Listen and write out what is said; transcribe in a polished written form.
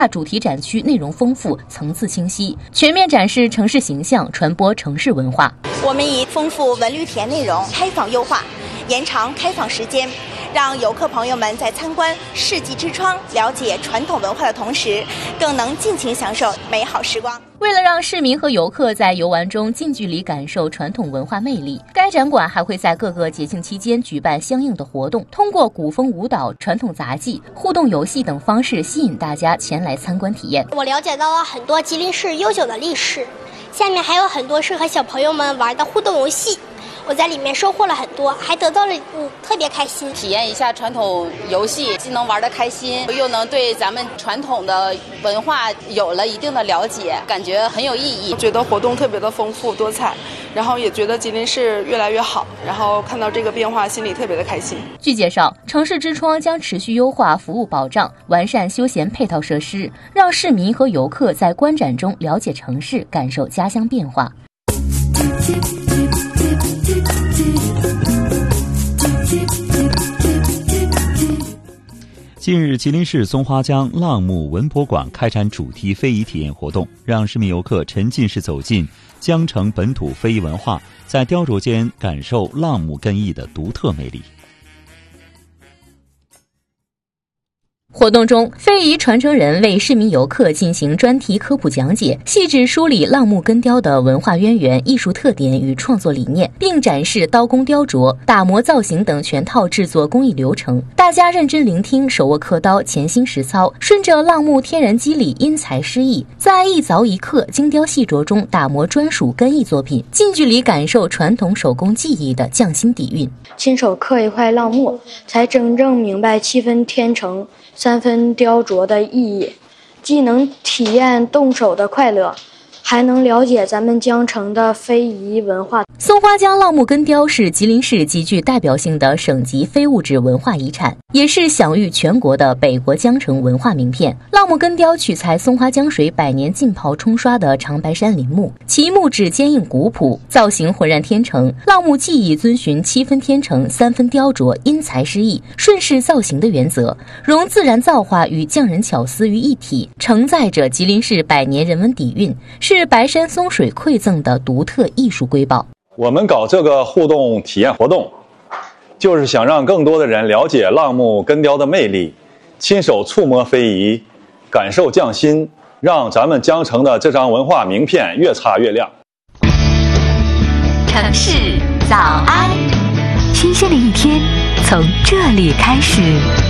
主题展区内容丰富，层次清晰，全面展示城市形象，传播城市文化。 我们以丰富文旅体验内容开放优化，延长开放时间，让游客朋友们在参观世纪之窗、了解传统文化的同时，更能尽情享受美好时光。 为了让市民和游客在游玩中近距离感受传统文化魅力，该展馆还会在各个节庆期间举办相应的活动，通过古风舞蹈、传统杂技、互动游戏等方式吸引大家前来参观体验。 我了解到了很多吉林市悠久的历史，下面还有很多适合小朋友们玩的互动游戏。我在里面收获了很多，还得到了特别开心。 体验一下传统游戏，既能玩得开心，又能对咱们传统的文化有了一定的了解，感觉很有意义。 觉得活动特别的丰富多彩，然后也觉得吉林市越来越好，然后看到这个变化，心里特别的开心。 据介绍，城市之窗将持续优化服务保障，完善休闲配套设施，让市民和游客在观展中了解城市，感受家乡变化。 近日，吉林市松花江浪木文博馆开展主题非遗体验活动，让市民游客沉浸式走进江城本土非遗文化，在雕琢间感受浪木根艺的独特魅力。 活动中，非遗传承人为市民游客进行专题科普讲解，细致梳理浪木根雕的文化渊源、艺术特点与创作理念，并展示刀工雕琢、打磨造型等全套制作工艺流程。大家认真聆听，手握刻刀，潜心实操，顺着浪木天然肌理，因材施艺，在一凿一刻、精雕细琢中打磨专属根艺作品，近距离感受传统手工技艺的匠心底蕴。 亲手刻一块浪木，才真正明白7分天成3分雕琢的意义，既能体验动手的快乐，还能了解咱们江城的非遗文化。 松花江浪木根雕是吉林市极具代表性的省级非物质文化遗产，也是享誉全国的北国江城文化名片。浪木根雕取材松花江水百年浸泡冲刷的长白山林木，其木质坚硬古朴，造型浑然天成。浪木技艺遵循7分天成3分雕琢，因材施艺，顺势造型的原则，融自然造化与匠人巧思于一体，承载着吉林市百年人文底蕴，是白山松水馈赠的独特艺术瑰宝。 我们搞这个互动体验活动，就是想让更多的人了解浪木根雕的魅力，亲手触摸非遗，感受匠心，让咱们江城的这张文化名片越擦越亮。 城市早安，新鲜的一天从这里开始。